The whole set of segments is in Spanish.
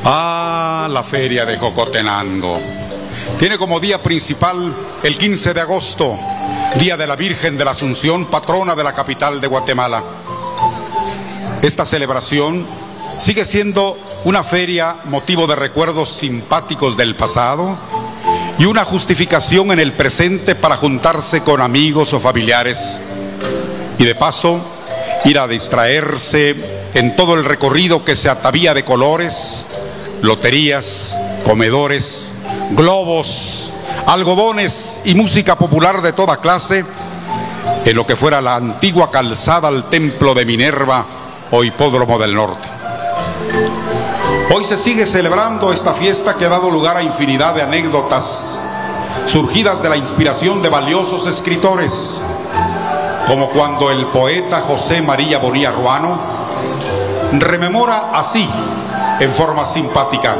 Ah, la feria de Jocotenango. Tiene como día principal el 15 de agosto, Día de la Virgen de la Asunción, patrona de la capital de Guatemala. Esta celebración sigue siendo una feria motivo de recuerdos simpáticos del pasado y una justificación en el presente para juntarse con amigos o familiares y de paso ir a distraerse en todo el recorrido que se atavía de colores, loterías, comedores, globos, algodones y música popular de toda clase en lo que fuera la antigua calzada al templo de Minerva o Hipódromo del Norte. Hoy se sigue celebrando esta fiesta que ha dado lugar a infinidad de anécdotas surgidas de la inspiración de valiosos escritores, como cuando el poeta José María Bonilla Ruano rememora así, en forma simpática: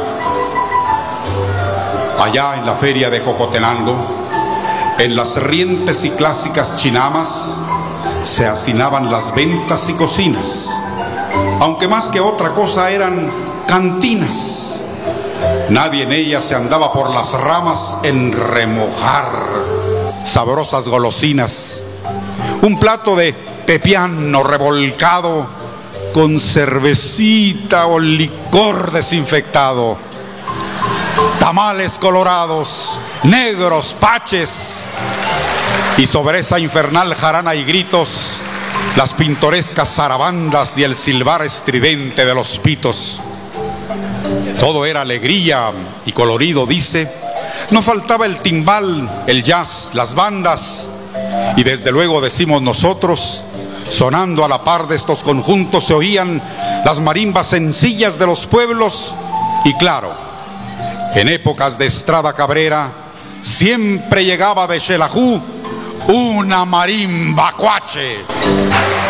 allá en la feria de Jocotenango, en las rientes y clásicas chinamas, se hacinaban las ventas y cocinas, aunque más que otra cosa eran cantinas. Nadie en ellas se andaba por las ramas en remojar sabrosas golosinas. Un plato de pepiano revolcado con cervecita o licor desinfectado, tamales colorados, negros, paches, y sobre esa infernal jarana y gritos, las pintorescas zarabandas y el silbar estridente de los pitos. Todo era alegría y colorido, dice. No faltaba el timbal, el jazz, las bandas, y desde luego, decimos nosotros, sonando a la par de estos conjuntos se oían las marimbas sencillas de los pueblos. Y claro, en épocas de Estrada Cabrera siempre llegaba de Xelajú una marimba cuache.